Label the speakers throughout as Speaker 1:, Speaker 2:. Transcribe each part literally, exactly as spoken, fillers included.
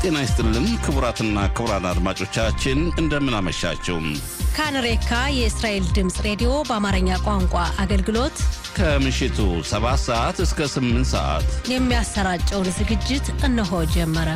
Speaker 1: ጤና ይስጥልን ክቡራትና ክቡራን አድማጮቻችን እንደምን አመሻችሁ።
Speaker 2: ካንሬካ የእስራኤል ድምጽ ሬዲዮ በአማርኛ ቋንቋ አገልግሎት
Speaker 1: ከምሽቱ ሰባት ሰዓት እስከ ስምንት ሰዓት
Speaker 2: የሚያሰራጨውን ዝግጅት እነሆ ጀመረ።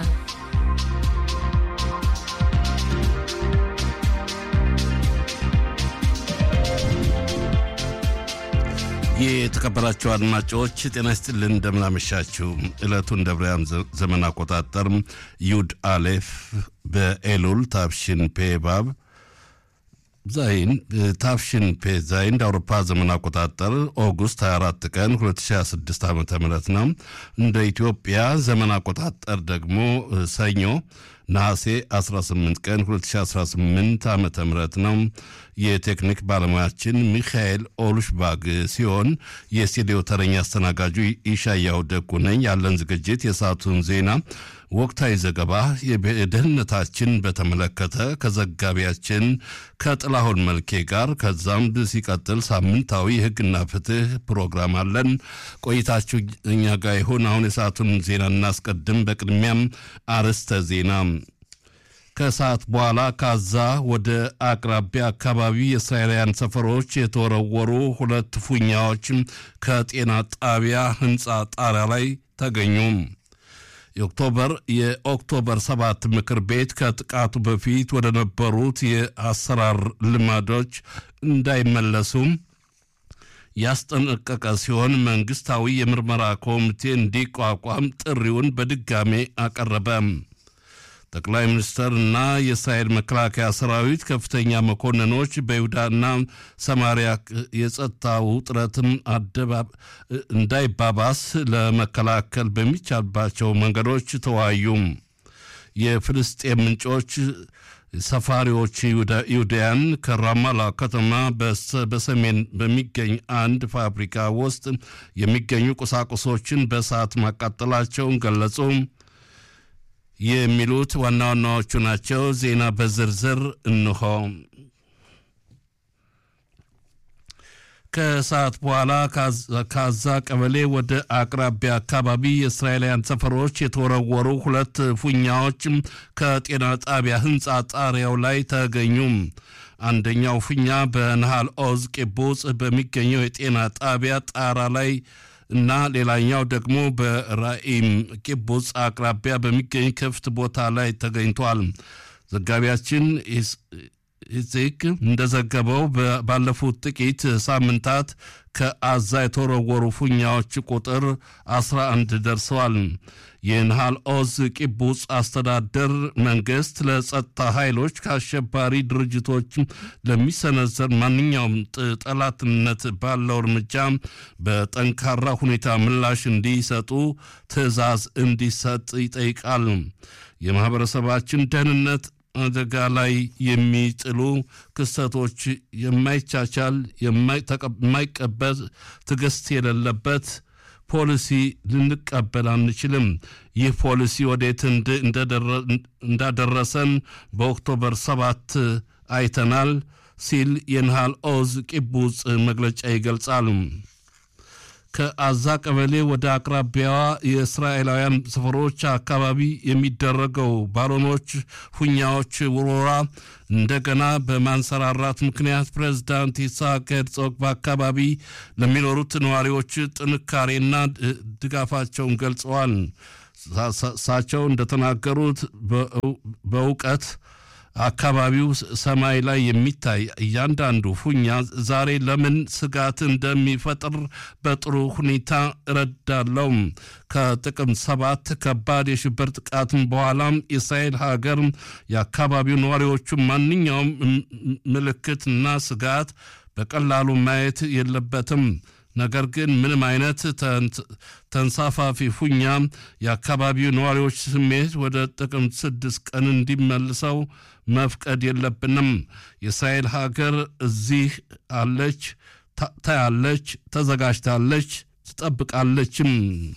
Speaker 1: የተከበራችሁ አድማጮች ጤና ይስጥልን እንደምን አመሻችሁ። ዕለቱን ደብረያም ዘመን አቆጣጠር ዩድ አሌፍ በኤሉል ታፍሽን ፔባብ ዛይን ታፍሽን ፔ ዛይን አውሮፓ ዘመን አቆጣጠር ኦገስት ሃያ አራት ቀን ሁለት ሺህ ሃያ ስድስት ዓመተ ምህረት ነው። እንደ ኢትዮጵያ ዘመን አቆጣጠር ደግሞ ሰኞ ነሐሴ አስራ ስምንት ቀን ሁለት ሺህ አስራ ስምንት ዓመተ ምህረት ነው። የቴክኒክ ባለሙያችን ሚካኤል ኦሉሽባግ ሲሆን የስቱዲዮ ተረኛ አስተናጋጁ ኢሻያው ደጉ ነኝ። ያለን ዝግጅት የሰዓቱን ዜና፣ ወቅታዊ ዘገባ፣ የደህንነታችን በተመለከተ ከዘጋቢያችን ከጥላሁን መልኬ ጋር ከዛም ሲቀጥል ሳምንታዊ ሕግና ፍትህ ፕሮግራም አለን። ቆይታችሁ እኛ ጋር ይሁን። አሁን የሰዓቱን ዜና እናስቀድም። በቅድሚያም አርዕስተ ዜና። ከሰዓት በኋላ ካዛ ወደ አቅራቢያ አካባቢ የእስራኤላውያን ሰፈሮች የተወረወሩ ሁለት ፉኛዎች ከጤና ጣቢያ ህንፃ ጣሪያ ላይ ተገኙ። የኦክቶበር የኦክቶበር ሰባት ምክር ቤት ከጥቃቱ በፊት ወደ ነበሩት የአሰራር ልማዶች እንዳይመለሱ ያስጠነቀቀ ሲሆን መንግስታዊ የምርመራ ኮሚቴ እንዲቋቋም ጥሪውን በድጋሜ አቀረበ። ጠቅላይ ሚኒስትርና የእስራኤል መከላከያ ሰራዊት ከፍተኛ መኮንኖች በይሁዳና ሰማሪያ የጸጥታ ውጥረትን እንዳይባባስ ለመከላከል በሚቻልባቸው መንገዶች ተወያዩ። የፍልስጤም ምንጮች ሰፋሪዎች ይሁዳውያን ከራማላ ከተማ በሰሜን በሚገኝ አንድ ፋብሪካ ውስጥ የሚገኙ ቁሳቁሶችን በእሳት ማቃጠላቸውን ገለጹ። የሚሉት ዋና ዋናዎቹ ናቸው። ዜና በዝርዝር እንሆ። ከሰዓት በኋላ ካዛ ቀበሌ ወደ አቅራቢያ አካባቢ የእስራኤላውያን ሰፈሮች የተወረወሩ ሁለት ፉኛዎች ከጤና ጣቢያ ህንፃ ጣሪያው ላይ ተገኙ። አንደኛው ፉኛ በነሃል ኦዝ ቂቡጽ በሚገኘው የጤና ጣቢያ ጣራ ላይ እና ሌላኛው ደግሞ በራኢም ቂቡጽ አቅራቢያ በሚገኝ ክፍት ቦታ ላይ ተገኝቷል። ዘጋቢያችን ኢዚክ እንደዘገበው ባለፉት ጥቂት ሳምንታት ከአዛ የተወረወሩ ፉኛዎች ቁጥር አስራ አንድ ደርሰዋል። የነሃል ኦዝ ቂቡጽ አስተዳደር መንግስት ለጸጥታ ኃይሎች ከአሸባሪ ድርጅቶች ለሚሰነዘር ማንኛውም ጠላትነት ባለው እርምጃ በጠንካራ ሁኔታ ምላሽ እንዲሰጡ ትዕዛዝ እንዲሰጥ ይጠይቃል። የማህበረሰባችን ደህንነት አደጋ ላይ የሚጥሉ ክስተቶች የማይቻቻል የማይቀበል ትዕግስት የሌለበት ፖሊሲ ልንቀበል አንችልም። ይህ ፖሊሲ ወዴት እንዳደረሰን በኦክቶበር ሰባት አይተናል ሲል የነሃል ኦዝ ቂቡጽ መግለጫ ይገልጻል። ከአዛ ቀበሌ ወደ አቅራቢያዋ የእስራኤላውያን ሰፈሮች አካባቢ የሚደረገው ባሎኖች ፉኛዎች ውርወራ እንደገና በማንሰራራት ምክንያት ፕሬዝዳንት ኢሳቅ ሄርዞግ በአካባቢ ለሚኖሩት ነዋሪዎች ጥንካሬና ድጋፋቸውን ገልጸዋል። እሳቸው እንደተናገሩት በእውቀት አካባቢው ሰማይ ላይ የሚታይ እያንዳንዱ ፉኛ ዛሬ ለምን ስጋት እንደሚፈጥር በጥሩ ሁኔታ እረዳለሁ። ከጥቅም ሰባት ከባድ የሽብር ጥቃትም በኋላም የእስራኤል ሀገር የአካባቢው ነዋሪዎቹ ማንኛውም ምልክትና ስጋት በቀላሉ ማየት የለበትም። ነገር ግን ምንም አይነት ተንሳፋፊ ፉኛ የአካባቢው ነዋሪዎች ስሜት ወደ ጥቅምት ስድስት ቀን እንዲመልሰው መፍቀድ የለብንም። የእስራኤል ሀገር እዚህ አለች፣ ታያለች፣ ተዘጋጅታለች፣ ትጠብቃለችም።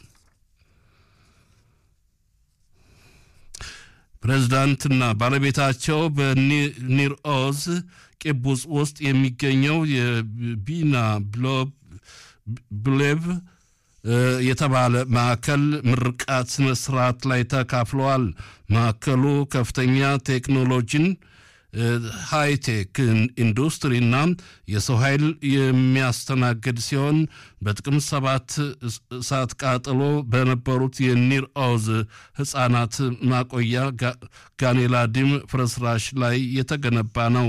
Speaker 1: ፕሬዝዳንትና ባለቤታቸው በኒር ኦዝ ቂቡጽ ውስጥ የሚገኘው የቢና ብሎብ ብሌቭ የተባለ ማዕከል ምርቃት መስራት ላይ ተካፍለዋል። ማዕከሉ ከፍተኛ ቴክኖሎጂን ሃይቴክ ኢንዱስትሪና የሰው ኃይል የሚያስተናግድ ሲሆን በጥቅምት ሰባት ሰዓት ቃጠሎ በነበሩት የኒር ኦዝ ህፃናት ማቆያ ጋኔላዲም ፍርስራሽ ላይ የተገነባ ነው።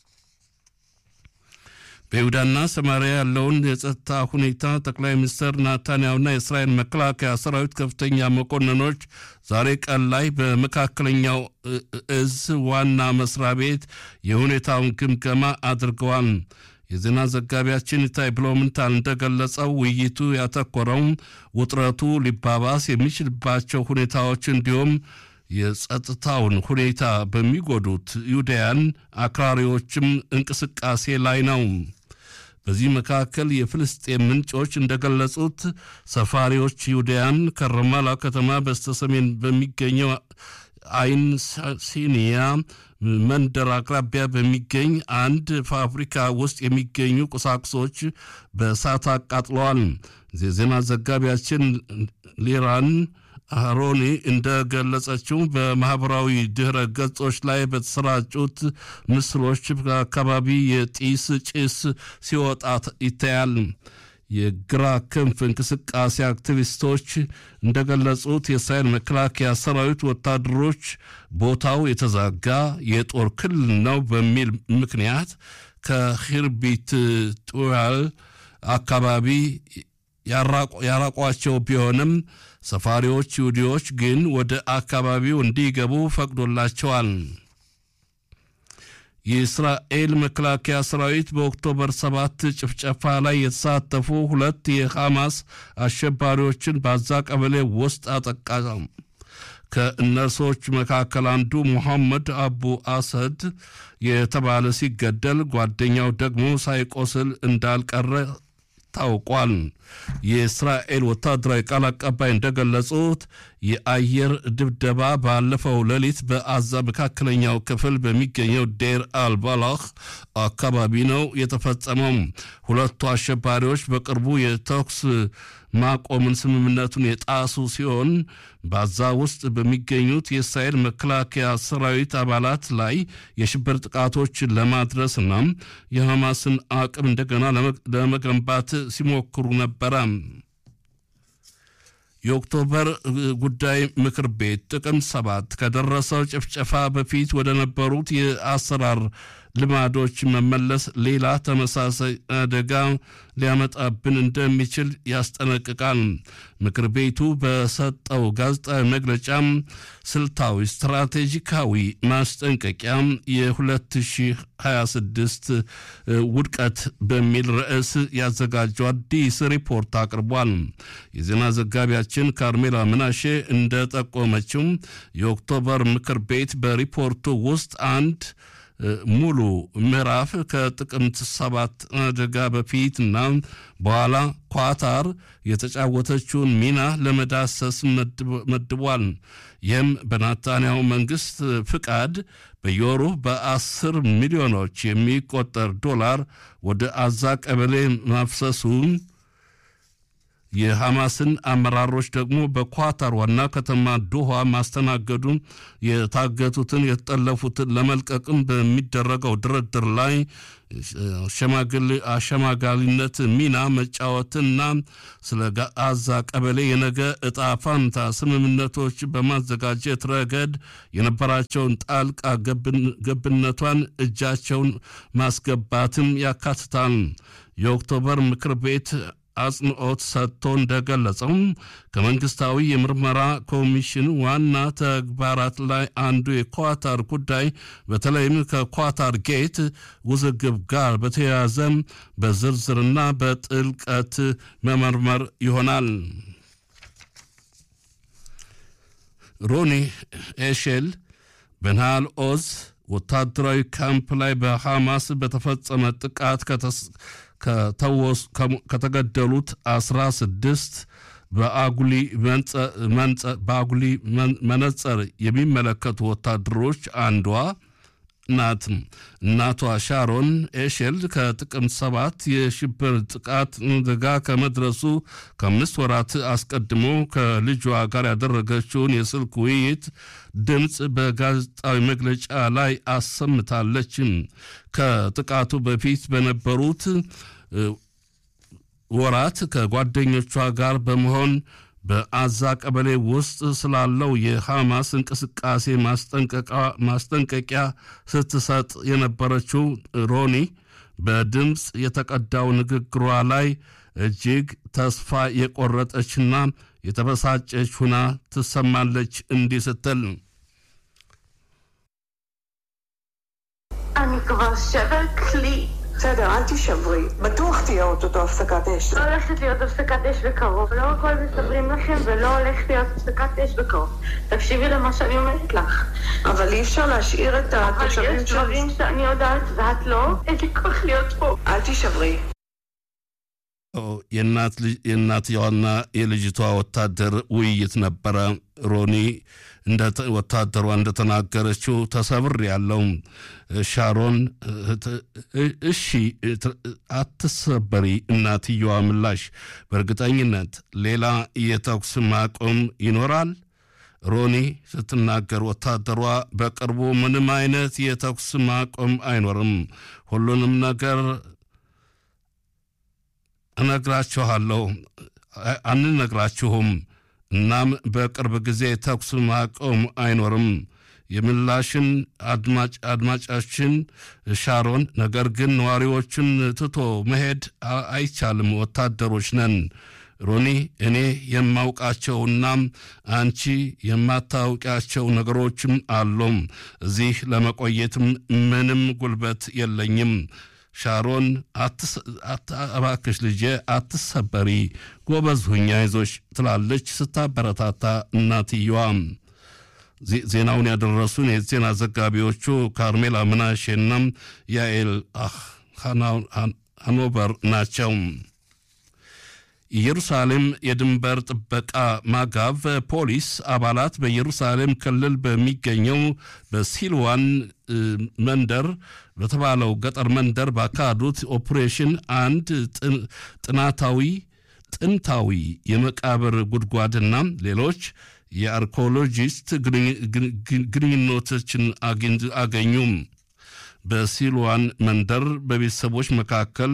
Speaker 1: በይሁዳና ሰማሪያ ያለውን የጸጥታ ሁኔታ ጠቅላይ ሚኒስትር ናታንያሁና የእስራኤል መከላከያ ሰራዊት ከፍተኛ መኮንኖች ዛሬ ቀን ላይ በመካከለኛው እዝ ዋና መስሪያ ቤት የሁኔታውን ግምገማ አድርገዋል። የዜና ዘጋቢያችን ኢታይ ብሎምንታል እንደገለጸው ውይይቱ ያተኮረው ውጥረቱ ሊባባስ የሚችልባቸው ሁኔታዎች እንዲሁም የጸጥታውን ሁኔታ በሚጎዱት ይሁዳውያን አክራሪዎችም እንቅስቃሴ ላይ ነው። በዚህ መካከል የፍልስጤም ምንጮች እንደገለጹት ሰፋሪዎች ይሁዳውያን ከረማላ ከተማ በስተሰሜን በሚገኘው አይን ሲኒያ መንደር አቅራቢያ በሚገኝ አንድ ፋብሪካ ውስጥ የሚገኙ ቁሳቁሶች በእሳት አቃጥለዋል። የዜና ዘጋቢያችን ሊራን አሮኒ እንደገለጸችው በማህበራዊ ድህረ ገጾች ላይ በተሰራጩት ምስሎች በአካባቢ የጢስ ጭስ ሲወጣ ይታያል። የግራ ክንፍ እንቅስቃሴ አክቲቪስቶች እንደገለጹት የእስራኤል መከላከያ ሰራዊት ወታደሮች ቦታው የተዛጋ የጦር ክልል ነው በሚል ምክንያት ከሂርቢት ጡያል አካባቢ ያራቋቸው ቢሆንም ሰፋሪዎች ይሁዲዎች ግን ወደ አካባቢው እንዲገቡ ፈቅዶላቸዋል። የእስራኤል መከላከያ ሰራዊት በኦክቶበር ሰባት ጭፍጨፋ ላይ የተሳተፉ ሁለት የሐማስ አሸባሪዎችን በጋዛ ቀበሌ ውስጥ አጠቃ። ከእነርሶች መካከል አንዱ ሙሐመድ አቡ አሰድ የተባለ ሲገደል ጓደኛው ደግሞ ሳይቆስል እንዳልቀረ ታውቋል። የእስራኤል ወታደራዊ ቃል አቀባይ እንደገለጹት የአየር ድብደባ ባለፈው ሌሊት በጋዛ መካከለኛው ክፍል በሚገኘው ዴር አልባላህ አካባቢ ነው የተፈጸመው። ሁለቱ አሸባሪዎች በቅርቡ የተኩስ ማቆምን ስምምነቱን የጣሱ ሲሆን በጋዛ ውስጥ በሚገኙት የእስራኤል መከላከያ ሰራዊት አባላት ላይ የሽብር ጥቃቶችን ለማድረስና የሐማስን አቅም እንደገና ለመገንባት ሲሞክሩ ነበረ። የኦክቶበር ጉዳይ ምክር ቤት ጥቅምት ሰባት ከደረሰው ጭፍጨፋ በፊት ወደ ነበሩት የአሰራር ልማዶች መመለስ ሌላ ተመሳሳይ አደጋ ሊያመጣብን እንደሚችል ያስጠነቅቃል። ምክር ቤቱ በሰጠው ጋዜጣዊ መግለጫ ስልታዊ ስትራቴጂካዊ ማስጠንቀቂያ የ2026 ውድቀት በሚል ርዕስ ያዘጋጀው አዲስ ሪፖርት አቅርቧል። የዜና ዘጋቢያችን ካርሜላ ምናሼ እንደጠቆመችው የኦክቶበር ምክር ቤት በሪፖርቱ ውስጥ አንድ ሙሉ ምዕራፍ ከጥቅምት ሰባት አደጋ በፊትና በኋላ ኳታር የተጫወተችውን ሚና ለመዳሰስ መድቧል። ይህም በናታንያሁ መንግስት ፍቃድ በየወሩ በአስር ሚሊዮኖች የሚቆጠር ዶላር ወደ ጋዛ ቀበሌ ማፍሰሱን የሐማስን አመራሮች ደግሞ በኳታር ዋና ከተማ ዶሃ ማስተናገዱን የታገቱትን የተጠለፉትን ለመልቀቅም በሚደረገው ድርድር ላይ አሸማጋሊነት ሚና መጫወትና ስለ ጋዛ ቀበሌ የነገ ዕጣ ፋንታ ስምምነቶች በማዘጋጀት ረገድ የነበራቸውን ጣልቃ ገብነቷን እጃቸውን ማስገባትም ያካትታል። የኦክቶበር ምክር ቤት አጽንኦት ሰጥቶ እንደገለጸው ከመንግስታዊ የምርመራ ኮሚሽን ዋና ተግባራት ላይ አንዱ የኳታር ጉዳይ በተለይም ከኳታር ጌት ውዝግብ ጋር በተያያዘ በዝርዝርና በጥልቀት መመርመር ይሆናል። ሮኒ ኤሼል በናል ኦዝ ወታደራዊ ካምፕ ላይ በሐማስ በተፈጸመ ጥቃት ከተወስ ከተገደሉት አስራ ስድስት በአጉሊ መንጸ በአጉሊ መነጽር የሚመለከቱ ወታደሮች አንዷ ናት። እናቷ ሻሮን ኤሼል ከጥቅምት ሰባት የሽብር ጥቃት አደጋ ከመድረሱ ከአምስት ወራት አስቀድሞ ከልጇ ጋር ያደረገችውን የስልክ ውይይት ድምፅ በጋዜጣዊ መግለጫ ላይ አሰምታለች። ከጥቃቱ በፊት በነበሩት ወራት ከጓደኞቿ ጋር በመሆን በአዛ ቀበሌ ውስጥ ስላለው የሐማስ እንቅስቃሴ ማስጠንቀቂያ ስትሰጥ የነበረችው ሮኒ በድምፅ የተቀዳው ንግግሯ ላይ እጅግ ተስፋ የቆረጠችና የተበሳጨች ሆና ትሰማለች። እንዲህ ስትል
Speaker 3: אני כבר שברת לי.
Speaker 4: בסדר, אל תישברי. בטוח תהיה אותו הפסקת אש.
Speaker 3: לא הולכת להיות הפסקת אש בקרוב. לא הכל מספרים לכם ולא הולכת להיות הפסקת אש בקרוב. תקשיבי למה שאני אומרת לך.
Speaker 4: אבל אי אפשר להשאיר את התושבים
Speaker 3: אבל יש דברים שאני יודעת ואת לא. אין לי כוח להיות פה.
Speaker 4: אל תישברי.
Speaker 1: የእናትየዋና የልጅቷ ወታደር ውይይት ነበረ። ሮኒ እንደ ወታደሯ እንደተናገረችው ተሰብር ያለው ሻሮን እሺ አትሰበሪ እናትየዋ ምላሽ በእርግጠኝነት ሌላ የተኩስ ማቆም ይኖራል። ሮኒ ስትናገር ወታደሯ በቅርቡ ምንም አይነት የተኩስ ማቆም አይኖርም፣ ሁሉንም ነገር እነግራችኋለሁ አንነግራችሁም እናም በቅርብ ጊዜ ተኩስ ማቆም አይኖርም የምላሽን አድማጭ አድማጫችን ሻሮን ነገር ግን ነዋሪዎችን ትቶ መሄድ አይቻልም ወታደሮች ነን ሮኒ እኔ የማውቃቸውና አንቺ የማታውቂያቸው ነገሮችም አሉም እዚህ ለመቆየትም ምንም ጉልበት የለኝም ሻሮን አባክሽ ልጄ አትሰበሪ ጎበዝ ሁኚ አይዞሽ ትላለች ስታበረታታ እናትየዋ ዜናውን ያደረሱን የዜና ዘጋቢዎቹ ካርሜላ ምናሼና ያኤል ሃኖቨር ናቸው። ኢየሩሳሌም የድንበር ጥበቃ ማጋቭ ፖሊስ አባላት በኢየሩሳሌም ክልል በሚገኘው በሲልዋን መንደር በተባለው ገጠር መንደር ባካዱት ኦፕሬሽን አንድ ጥናታዊ ጥንታዊ የመቃብር ጉድጓድና ሌሎች የአርኪኦሎጂስት ግንኙነቶችን አገኙ። በሲልዋን መንደር በቤተሰቦች መካከል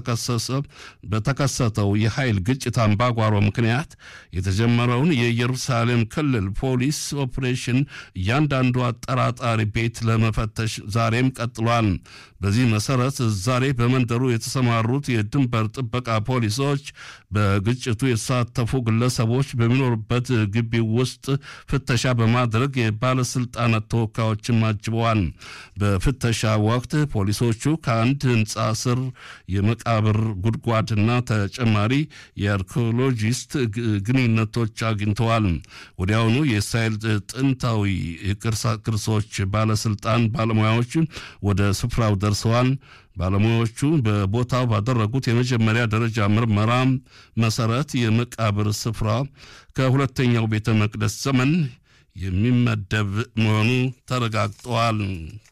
Speaker 1: በተከሰተው የኃይል ግጭት አምባጓሮ ምክንያት የተጀመረውን የኢየሩሳሌም ክልል ፖሊስ ኦፕሬሽን እያንዳንዱ አጠራጣሪ ቤት ለመፈተሽ ዛሬም ቀጥሏል። በዚህ መሰረት ዛሬ በመንደሩ የተሰማሩት የድንበር ጥበቃ ፖሊሶች በግጭቱ የተሳተፉ ግለሰቦች በሚኖሩበት ግቢ ውስጥ ፍተሻ በማድረግ የባለስልጣናት ተወካዮችን አጅበዋል። በፍተሻ ወቅት ፖሊሶቹ ከአንድ ህንጻ ስር የመቃብር ጉድጓድና ተጨማሪ የአርኪኦሎጂስት ግንኙነቶች አግኝተዋል። ወዲያውኑ የእስራኤል ጥንታዊ ቅርሶች ባለስልጣን ባለሙያዎች ወደ ስፍራው ደርሰዋል። ባለሙያዎቹ በቦታው ባደረጉት የመጀመሪያ ደረጃ ምርመራ መሰረት የመቃብር ስፍራ ከሁለተኛው ቤተ መቅደስ ዘመን የሚመደብ መሆኑ ተረጋግጧል።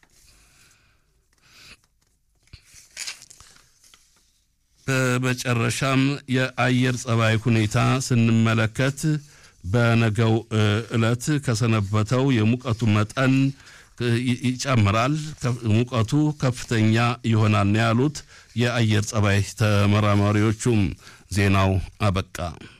Speaker 1: በመጨረሻም የአየር ጸባይ ሁኔታ ስንመለከት በነገው ዕለት ከሰነበተው የሙቀቱ መጠን ይጨምራል ሙቀቱ ከፍተኛ ይሆናል ያሉት የአየር ጸባይ ተመራማሪዎቹ ዜናው አበቃ።